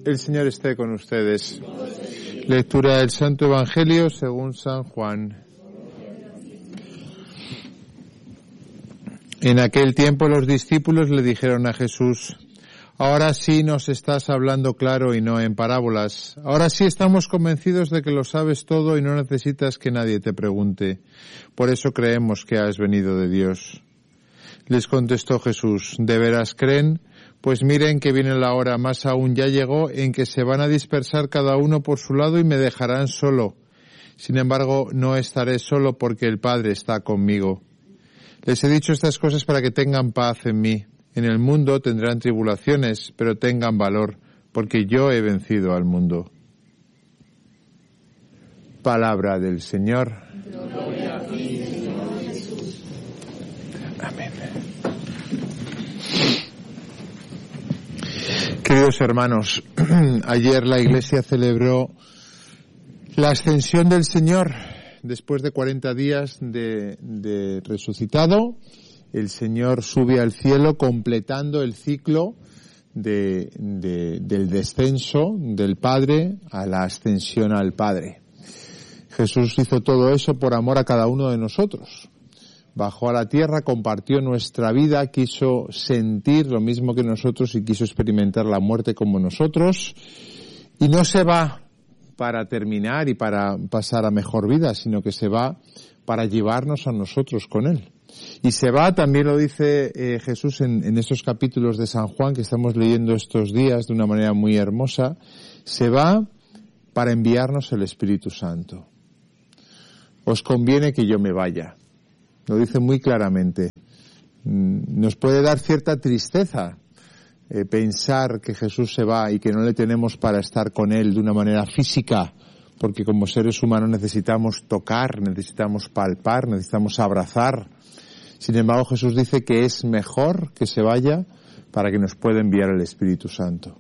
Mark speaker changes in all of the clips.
Speaker 1: El Señor esté con ustedes. Lectura del Santo Evangelio según San Juan. En aquel tiempo los discípulos le dijeron a Jesús: ahora sí nos estás hablando claro y no en parábolas. Ahora sí estamos convencidos de que lo sabes todo y no necesitas que nadie te pregunte. Por eso creemos que has venido de Dios. Les contestó Jesús: ¿de veras creen? Pues miren que viene la hora, más aún ya llegó, en que se van a dispersar cada uno por su lado y me dejarán solo. Sin embargo, no estaré solo porque el Padre está conmigo. Les he dicho estas cosas para que tengan paz en mí. En el mundo tendrán tribulaciones, pero tengan valor, porque yo he vencido al mundo. Palabra del Señor.
Speaker 2: Gloria a ti, Señor Jesús.
Speaker 1: Amén. Queridos hermanos, ayer la Iglesia celebró la ascensión del Señor. Después de 40 días de resucitado, el Señor sube al cielo completando el ciclo del descenso del Padre a la ascensión al Padre. Jesús hizo todo eso por amor a cada uno de nosotros. Bajó a la tierra, compartió nuestra vida, quiso sentir lo mismo que nosotros y quiso experimentar la muerte como nosotros. Y no se va para terminar y para pasar a mejor vida, sino que se va para llevarnos a nosotros con Él. Y se va, también lo dice Jesús en esos capítulos de San Juan que estamos leyendo estos días de una manera muy hermosa, se va para enviarnos el Espíritu Santo. Os conviene que yo me vaya. Lo dice muy claramente. Nos puede dar cierta tristeza pensar que Jesús se va y que no le tenemos para estar con Él de una manera física, porque como seres humanos necesitamos tocar, necesitamos palpar, necesitamos abrazar. Sin embargo, Jesús dice que es mejor que se vaya para que nos pueda enviar el Espíritu Santo.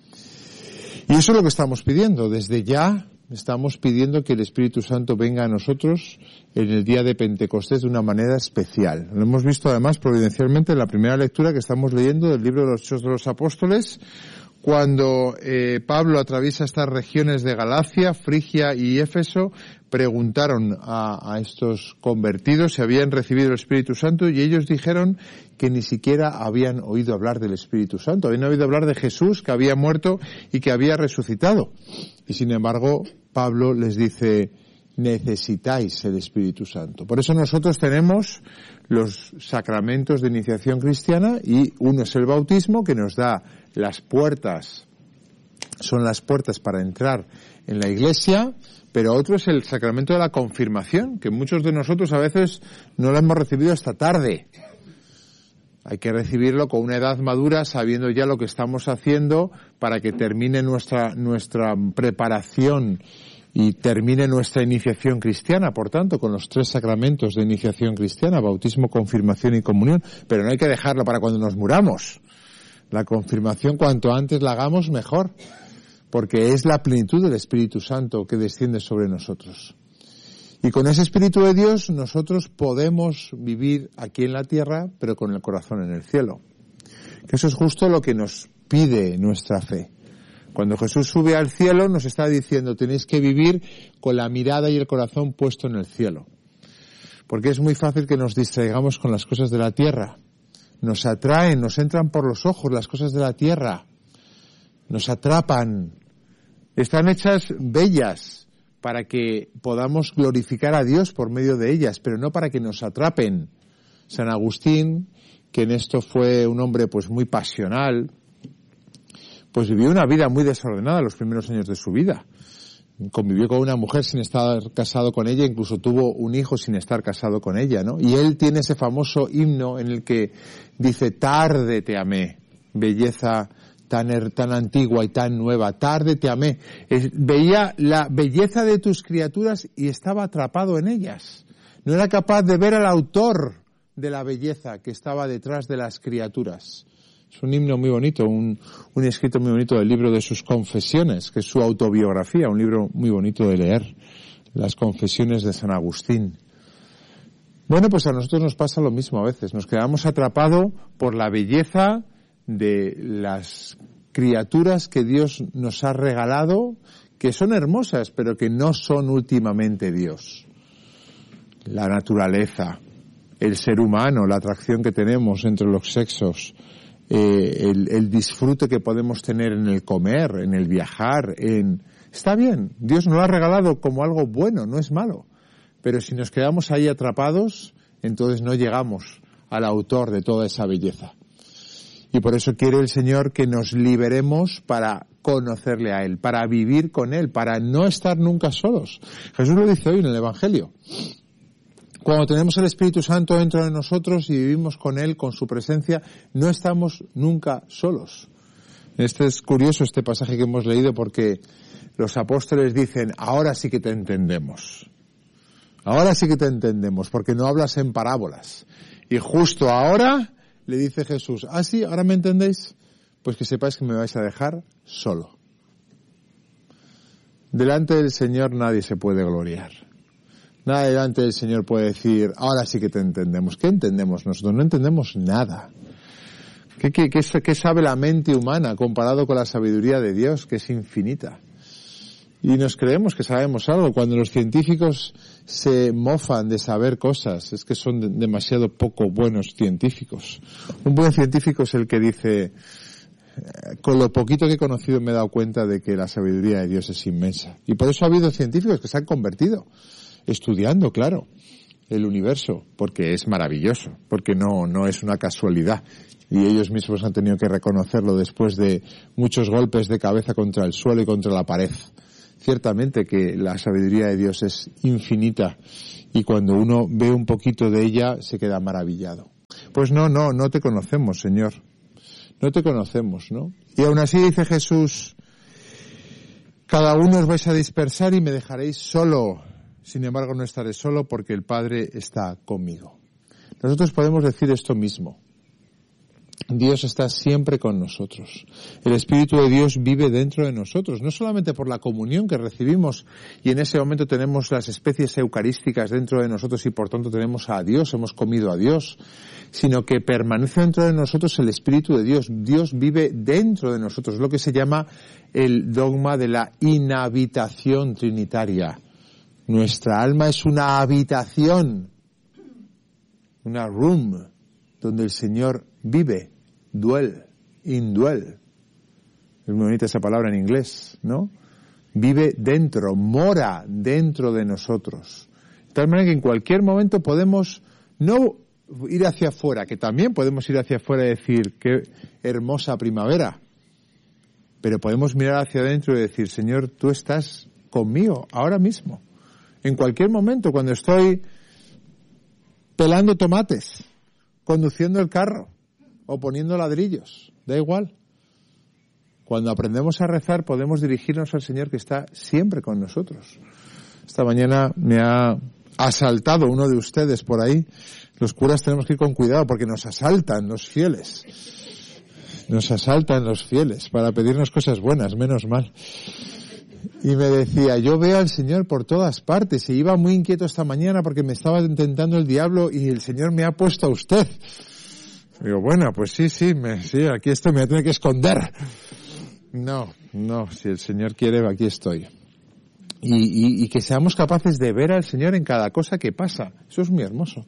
Speaker 1: Y eso es lo que estamos pidiendo. Desde ya estamos pidiendo que el Espíritu Santo venga a nosotros en el día de Pentecostés de una manera especial. Lo hemos visto además providencialmente en la primera lectura que estamos leyendo del libro de los Hechos de los Apóstoles, cuando Pablo atraviesa estas regiones de Galacia, Frigia y Éfeso. Preguntaron a estos convertidos si habían recibido el Espíritu Santo y ellos dijeron que ni siquiera habían oído hablar del Espíritu Santo. Habían oído hablar de Jesús, que había muerto y que había resucitado. Y sin embargo, Pablo les dice: necesitáis el Espíritu Santo. Por eso nosotros tenemos los sacramentos de iniciación cristiana y uno es el bautismo, que nos da las puertas, son las puertas para entrar en la Iglesia, pero otro es el sacramento de la confirmación, que muchos de nosotros a veces no lo hemos recibido hasta tarde. Hay que recibirlo con una edad madura, sabiendo ya lo que estamos haciendo para que termine nuestra preparación y termine nuestra iniciación cristiana, por tanto, con los 3 sacramentos de iniciación cristiana: bautismo, confirmación y comunión. Pero no hay que dejarlo para cuando nos muramos. La confirmación, cuanto antes la hagamos, mejor, porque es la plenitud del Espíritu Santo que desciende sobre nosotros. Y con ese Espíritu de Dios nosotros podemos vivir aquí en la tierra, pero con el corazón en el cielo. Que eso es justo lo que nos pide nuestra fe. Cuando Jesús sube al cielo nos está diciendo: tenéis que vivir con la mirada y el corazón puesto en el cielo. Porque es muy fácil que nos distraigamos con las cosas de la tierra. Nos atraen, nos entran por los ojos las cosas de la tierra. Nos atrapan. Están hechas bellas para que podamos glorificar a Dios por medio de ellas, pero no para que nos atrapen. San Agustín, que en esto fue un hombre pues muy pasional, pues vivió una vida muy desordenada los primeros años de su vida. Convivió con una mujer sin estar casado con ella, incluso tuvo un hijo sin estar casado con ella, ¿no? Y él tiene ese famoso himno en el que dice: tarde te amé, belleza tan antigua y tan nueva, tarde te amé. Veía la belleza de tus criaturas y estaba atrapado en ellas. No era capaz de ver al autor de la belleza que estaba detrás de las criaturas. Es un himno muy bonito, un escrito muy bonito del libro de sus confesiones, que es su autobiografía, un libro muy bonito de leer, las confesiones de San Agustín. Bueno, pues a nosotros nos pasa lo mismo a veces, nos quedamos atrapados por la belleza de las criaturas que Dios nos ha regalado, que son hermosas, pero que no son últimamente Dios. La naturaleza, el ser humano, la atracción que tenemos entre los sexos, el disfrute que podemos tener en el comer, en el viajar, Está bien, Dios nos lo ha regalado como algo bueno, no es malo. Pero si nos quedamos ahí atrapados, entonces no llegamos al autor de toda esa belleza. Y por eso quiere el Señor que nos liberemos para conocerle a Él, para vivir con Él, para no estar nunca solos. Jesús lo dice hoy en el Evangelio. Cuando tenemos el Espíritu Santo dentro de nosotros y vivimos con Él, con su presencia, no estamos nunca solos. Es curioso este pasaje que hemos leído porque los apóstoles dicen, ahora sí que te entendemos. Ahora sí que te entendemos, porque no hablas en parábolas. Y justo ahora le dice Jesús, ¿ah sí? ¿Ahora me entendéis? Pues que sepáis que me vais a dejar solo. Delante del Señor nadie se puede gloriar. Nada delante del Señor puede decir, ahora sí que te entendemos. ¿Qué entendemos nosotros? No entendemos nada. ¿Qué sabe la mente humana comparado con la sabiduría de Dios, que es infinita? Y nos creemos que sabemos algo. Cuando los científicos se mofan de saber cosas, es que son demasiado poco buenos científicos. Un buen científico es el que dice, con lo poquito que he conocido me he dado cuenta de que la sabiduría de Dios es inmensa. Y por eso ha habido científicos que se han convertido, estudiando, claro, el universo, porque es maravilloso, porque no es una casualidad. Y ellos mismos han tenido que reconocerlo después de muchos golpes de cabeza contra el suelo y contra la pared. Ciertamente que la sabiduría de Dios es infinita y cuando uno ve un poquito de ella se queda maravillado. Pues no te conocemos, Señor. No te conocemos, ¿no? Y aún así dice Jesús, cada uno os vais a dispersar y me dejaréis solo. Sin embargo, no estaré solo porque el Padre está conmigo. Nosotros podemos decir esto mismo. Dios está siempre con nosotros. El Espíritu de Dios vive dentro de nosotros, no solamente por la comunión que recibimos y en ese momento tenemos las especies eucarísticas dentro de nosotros y por tanto tenemos a Dios, hemos comido a Dios, sino que permanece dentro de nosotros el Espíritu de Dios. Dios vive dentro de nosotros, es lo que se llama el dogma de la inhabitación trinitaria. Nuestra alma es una habitación, una room, donde el Señor vive, indwell. Es muy bonita esa palabra en inglés, ¿no? Vive dentro, mora dentro de nosotros. De tal manera que en cualquier momento podemos no ir hacia afuera, que también podemos ir hacia afuera y decir, qué hermosa primavera. Pero podemos mirar hacia adentro y decir, Señor, tú estás conmigo ahora mismo. En cualquier momento, cuando estoy pelando tomates, conduciendo el carro o poniendo ladrillos, da igual. Cuando aprendemos a rezar podemos dirigirnos al Señor que está siempre con nosotros. Esta mañana me ha asaltado uno de ustedes por ahí. Los curas tenemos que ir con cuidado porque nos asaltan los fieles. Nos asaltan los fieles para pedirnos cosas buenas, menos mal. Y me decía, yo veo al Señor por todas partes. Y iba muy inquieto esta mañana porque me estaba intentando el diablo y el Señor me ha puesto a usted. Digo, bueno, pues sí, aquí estoy, me voy a tener que esconder. No, si el Señor quiere, aquí estoy. Y que seamos capaces de ver al Señor en cada cosa que pasa. Eso es muy hermoso.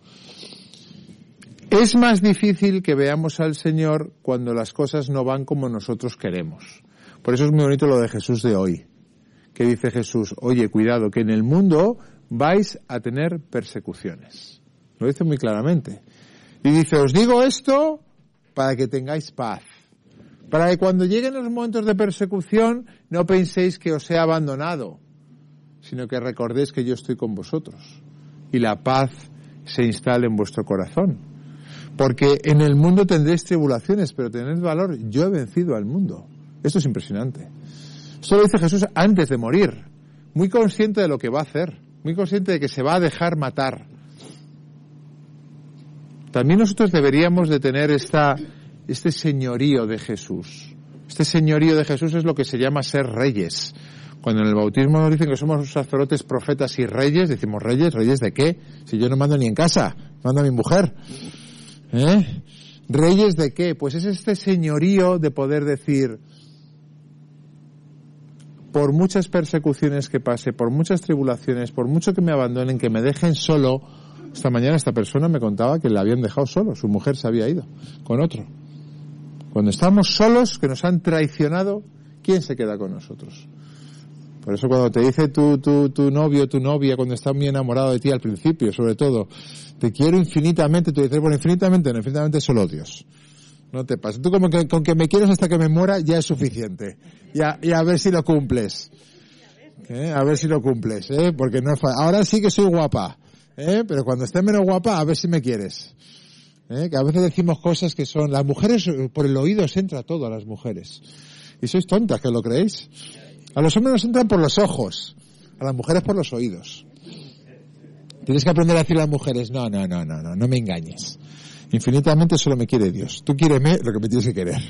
Speaker 1: Es más difícil que veamos al Señor cuando las cosas no van como nosotros queremos. Por eso es muy bonito lo de Jesús de hoy. Que dice Jesús, oye, cuidado, que en el mundo vais a tener persecuciones. Lo dice muy claramente. Y dice, os digo esto para que tengáis paz. Para que cuando lleguen los momentos de persecución no penséis que os he abandonado, sino que recordéis que yo estoy con vosotros. Y la paz se instale en vuestro corazón. Porque en el mundo tendréis tribulaciones, pero tened valor, yo he vencido al mundo. Esto es impresionante. Esto lo dice Jesús antes de morir, muy consciente de lo que va a hacer, muy consciente de que se va a dejar matar. También nosotros deberíamos de tener este señorío de Jesús. Este señorío de Jesús es lo que se llama ser reyes. Cuando en el bautismo nos dicen que somos sacerdotes, profetas y reyes, decimos reyes, ¿reyes de qué? Si yo no mando ni en casa, mando a mi mujer. ¿Reyes de qué? Pues es este señorío de poder decir, por muchas persecuciones que pase, por muchas tribulaciones, por mucho que me abandonen, que me dejen solo. Esta mañana esta persona me contaba que le habían dejado solo, su mujer se había ido con otro. Cuando estamos solos, que nos han traicionado, ¿quién se queda con nosotros? Por eso cuando te dice tu novio, tu novia, cuando está muy enamorado de ti al principio, sobre todo, te quiero infinitamente, tú dices, bueno, infinitamente, no, infinitamente solo Dios. No te pasa. Tú como que con que me quieres hasta que me muera ya es suficiente. Y a ver si lo cumples. A ver si lo cumples, porque no es fácil. Ahora sí que soy guapa, pero cuando esté menos guapa, a ver si me quieres. Que a veces decimos cosas que son... Las mujeres, por el oído os entra todo a las mujeres. Y sois tontas, ¿que lo creéis? A los hombres nos entran por los ojos, a las mujeres por los oídos. Tienes que aprender a decir a las mujeres, no me engañes. Infinitamente solo me quiere Dios. Tú quiéreme lo que me tienes que querer.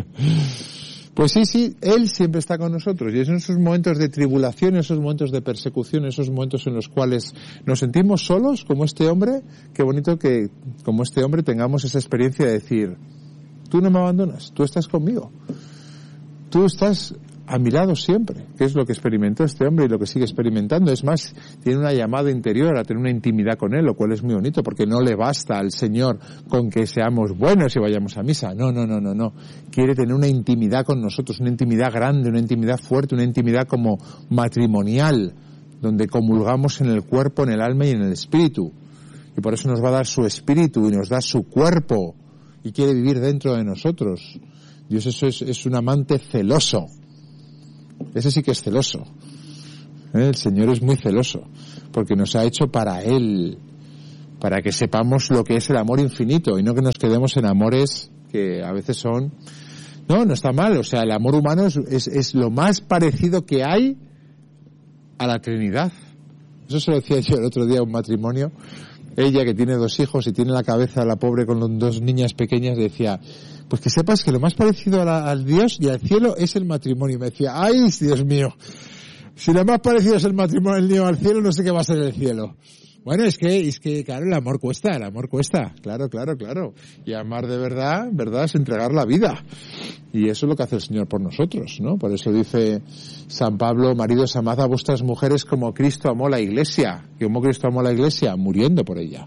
Speaker 1: Pues sí, Él siempre está con nosotros. Y es en esos momentos de tribulación, esos momentos de persecución, esos momentos en los cuales nos sentimos solos, como este hombre, qué bonito que, como este hombre, tengamos esa experiencia de decir, tú no me abandonas, tú estás conmigo. Tú estás a mi lado siempre, que es lo que experimentó este hombre y lo que sigue experimentando. Es más, tiene una llamada interior a tener una intimidad con Él, lo cual es muy bonito, porque no le basta al Señor con que seamos buenos y vayamos a misa. No. Quiere tener una intimidad con nosotros, una intimidad grande, una intimidad fuerte, una intimidad como matrimonial, donde comulgamos en el cuerpo, en el alma y en el espíritu. Y por eso nos va a dar su espíritu y nos da su cuerpo y quiere vivir dentro de nosotros. Dios es un amante celoso. Ese sí que es celoso. El Señor es muy celoso, porque nos ha hecho para Él, para que sepamos lo que es el amor infinito y no que nos quedemos en amores que a veces son... No está mal, o sea, el amor humano es lo más parecido que hay a la Trinidad. Eso se lo decía yo el otro día a un matrimonio. Ella, que tiene 2 hijos y tiene la cabeza, la pobre, con 2 niñas pequeñas, decía... Pues que sepas que lo más parecido al Dios y al cielo es el matrimonio. Y me decía, ¡ay, Dios mío! Si lo más parecido es el matrimonio al cielo, no sé qué va a ser el cielo. Bueno, es que, claro, el amor cuesta. Claro. Y amar de verdad es entregar la vida. Y eso es lo que hace el Señor por nosotros, ¿no? Por eso dice San Pablo, maridos, amad a vuestras mujeres como Cristo amó la Iglesia. ¿Y cómo Cristo amó la Iglesia? Muriendo por ella.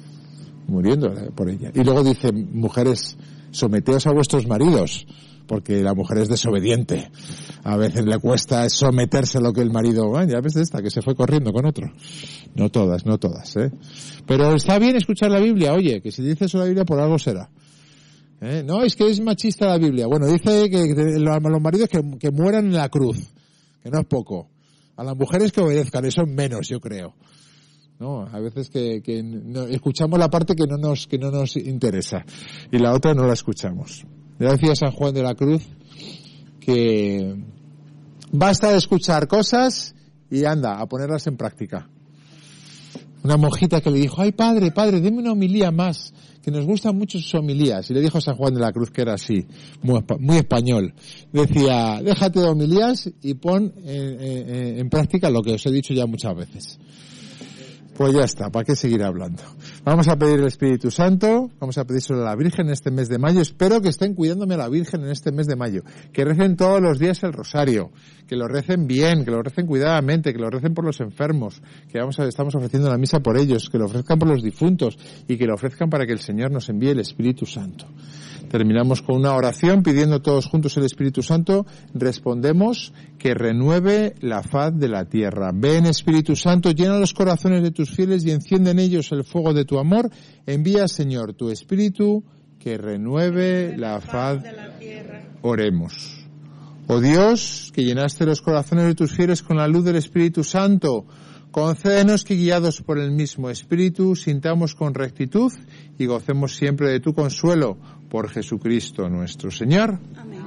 Speaker 1: Y luego dice, mujeres, someteos a vuestros maridos, porque la mujer es desobediente. A veces le cuesta someterse a lo que el marido... ya ves esta, que se fue corriendo con otro. No todas, Pero está bien escuchar la Biblia, oye, que si dice eso la Biblia por algo será. No, es que es machista la Biblia. Bueno, dice que los maridos que mueran en la cruz, que no es poco. A las mujeres que obedezcan, eso es menos, yo creo. No, a veces que no, escuchamos la parte que no nos interesa y la otra no la escuchamos. Ya decía San Juan de la Cruz que basta de escuchar cosas y anda, a ponerlas en práctica. Una monjita que le dijo, ay padre, deme una homilía más, que nos gustan mucho sus homilías. Y le dijo a San Juan de la Cruz, que era así, muy español. Decía, déjate de homilías y pon en práctica lo que os he dicho ya muchas veces. Pues ya está, ¿para qué seguir hablando? Vamos a pedir el Espíritu Santo, vamos a pedírselo a la Virgen en este mes de mayo. Espero que estén cuidándome a la Virgen en este mes de mayo. Que recen todos los días el rosario, que lo recen bien, que lo recen cuidadamente, que lo recen por los enfermos, que estamos ofreciendo la misa por ellos, que lo ofrezcan por los difuntos y que lo ofrezcan para que el Señor nos envíe el Espíritu Santo. Terminamos con una oración pidiendo todos juntos el Espíritu Santo. Respondemos que renueve la faz de la tierra. Ven, Espíritu Santo, llena los corazones de tus fieles y enciende en ellos el fuego de tu amor. Envía, Señor, tu Espíritu que renueve la faz de la tierra. Oremos. Oh Dios, que llenaste los corazones de tus fieles con la luz del Espíritu Santo, concédenos que, guiados por el mismo Espíritu, sintamos con rectitud y gocemos siempre de tu consuelo, por Jesucristo nuestro Señor.
Speaker 2: Amén.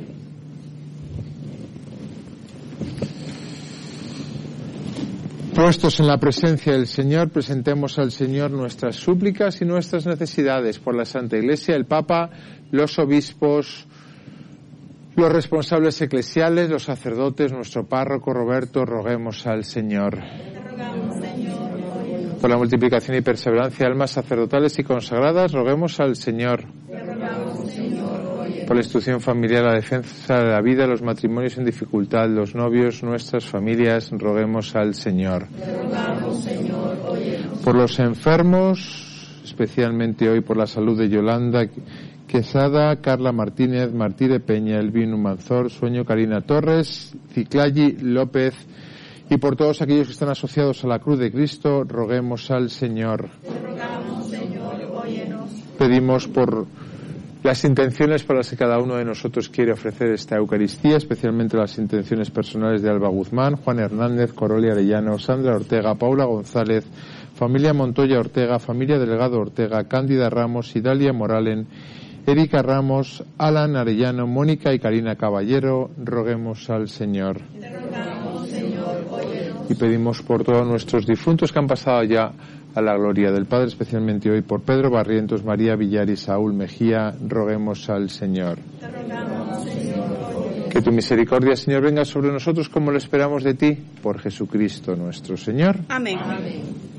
Speaker 1: Puestos en la presencia del Señor, presentemos al Señor nuestras súplicas y nuestras necesidades por la Santa Iglesia, el Papa, los obispos, los responsables eclesiales, los sacerdotes, nuestro párroco Roberto. Roguemos al Señor. Por la multiplicación y perseverancia de almas sacerdotales y consagradas, roguemos al Señor.
Speaker 2: Te rogamos, Señor, oye.
Speaker 1: por la institución familiar, la defensa de la vida, los matrimonios en dificultad, los novios, nuestras familias, roguemos al Señor. Por los enfermos, especialmente hoy por la salud de Yolanda Quesada, Carla Martínez, Martí de Peña, Elvino Manzor, Sueño Karina Torres, Ciclayi López, y por todos aquellos que están asociados a la cruz de Cristo, roguemos al Señor. Pedimos por las intenciones para las que cada uno de nosotros quiere ofrecer esta Eucaristía, especialmente las intenciones personales de Alba Guzmán, Juan Hernández, Coroli Arellano, Sandra Ortega, Paula González, familia Montoya Ortega, familia Delgado Ortega, Cándida Ramos, Idalia Moralen, Erika Ramos, Alan Arellano, Mónica y Karina Caballero, roguemos al Señor. Y pedimos por todos nuestros difuntos que han pasado ya a la gloria del Padre, especialmente hoy por Pedro Barrientos, María Villar y Saúl Mejía, roguemos al Señor. Que tu misericordia, Señor, venga sobre nosotros como lo esperamos de ti, por Jesucristo nuestro Señor.
Speaker 3: Amén.